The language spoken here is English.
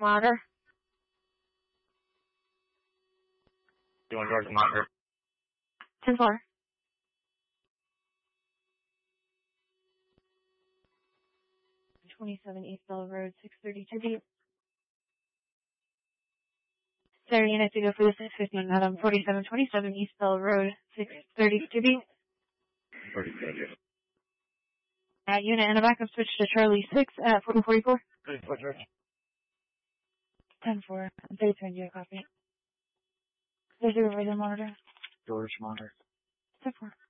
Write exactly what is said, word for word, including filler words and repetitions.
Monitor. Doing George Monitor. ten four. twenty-seven East Bell Road, six thirty-two B. Center unit to go for the six fifteen, Madam. forty-seven twenty-seven East Bell Road, six thirty-two B. thirty-two. Uh, unit and a backup switch to Charlie six at forty forty-four. thirty-four, George. ten four. I'm thirty-two, you copy. There's your radar monitor. George Monitor. ten four.